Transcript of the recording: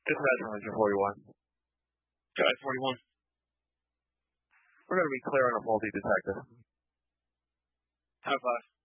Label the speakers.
Speaker 1: Dispatch Manager 41.
Speaker 2: Guy 41.
Speaker 1: We're going to be clear on a faulty detector.
Speaker 2: High five.